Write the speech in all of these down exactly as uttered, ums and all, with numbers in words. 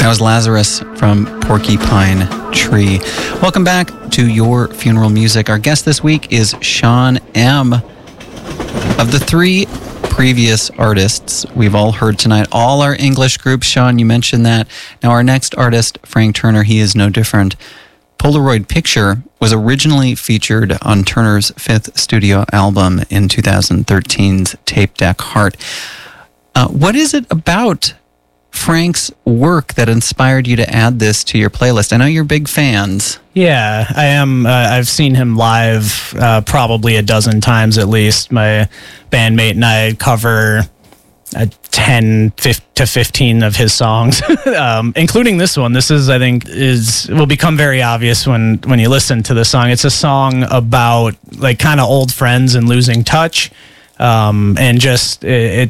That was Lazarus from Porcupine Tree. Welcome back to Your Funeral Music. Our guest this week is Sean M. Of the three previous artists we've all heard tonight, all are English groups. Sean, you mentioned that. Now our next artist, Frank Turner, he is no different. Polaroid Picture was originally featured on Turner's fifth studio album in two thousand thirteen's Tape Deck Heart. Uh, what is it about Frank's work that inspired you to add this to your playlist? I know you're big fans. Yeah, I am. Uh, I've seen him live uh, probably a dozen times at least. My bandmate and I cover uh, ten to fifteen of his songs, um, including this one. This is, I think, is will become very obvious when, when you listen to the song. It's a song about like kind of old friends and losing touch, um, and just it,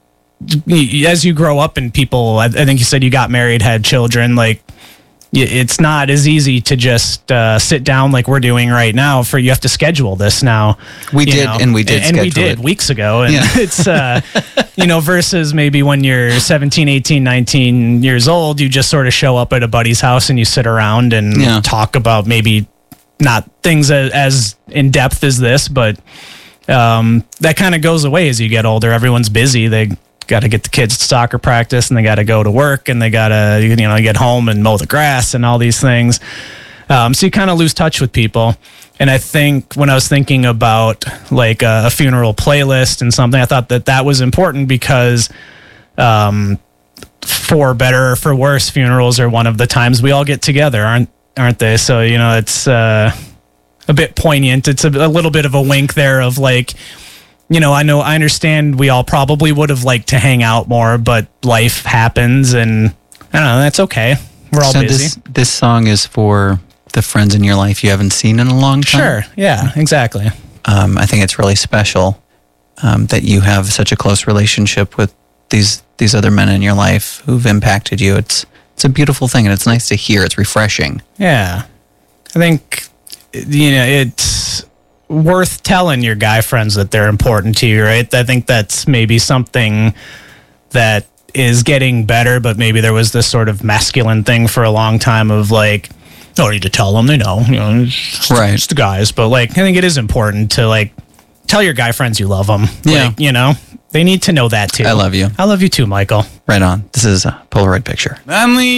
it as you grow up and people, I, I think you said you got married, had children, like it's not as easy to just uh, sit down like we're doing right now. For you have to schedule this now. We did, know, and we did, and we did it. weeks ago. And yeah. it's uh, you know, versus maybe when you're seventeen, eighteen, nineteen years old, you just sort of show up at a buddy's house and you sit around and yeah. talk about maybe not things as, as in depth as this, but um, that kind of goes away as you get older. Everyone's busy. They got to get the kids to soccer practice and they got to go to work and they got to, you know, get home and mow the grass and all these things. Um, so you kind of lose touch with people. And I think when I was thinking about like a, a funeral playlist and something, I thought that that was important because um, for better or for worse, funerals are one of the times we all get together, aren't aren't they? So, you know, it's uh, a bit poignant. It's a, a little bit of a wink there of like, you know, I know, I understand we all probably would have liked to hang out more, but life happens and I don't know, that's okay. We're all so busy. This, this song is for the friends in your life you haven't seen in a long time? Sure, yeah, exactly. Um, I think it's really special um, that you have such a close relationship with these these other men in your life who've impacted you. It's, it's a beautiful thing and it's nice to hear. It's refreshing. Yeah. I think, you know, it's worth telling your guy friends that they're important to you, right? I think that's maybe something that is getting better, but maybe there was this sort of masculine thing for a long time of like, no need to tell them, they know, you know, it's, right. it's the guys. But like, I think it is important to like tell your guy friends you love them. Yeah. Like, you know, they need to know that too. I love you. I love you too, Michael. Right on. This is a Polaroid Picture. I'm